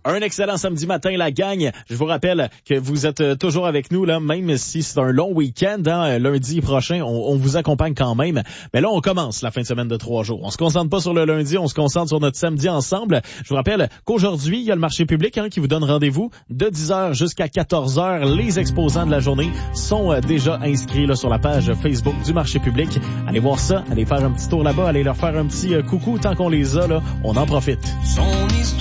Un excellent samedi matin, la gang. Je vous rappelle que vous êtes toujours avec nous, là, même si c'est un long week-end. Hein, lundi prochain, on vous accompagne quand même. Mais là, on commence la fin de semaine de 3 jours. On se concentre pas sur le lundi, on se concentre sur notre samedi ensemble. Je vous rappelle qu'aujourd'hui, il y a le marché public qui vous donne rendez-vous de 10h jusqu'à 14h. Les exposants de la journée sont déjà inscrits là, sur la page Facebook du marché public. Allez voir ça, allez faire un petit tour là-bas, allez leur faire un petit coucou tant qu'on les a. Là, on en profite.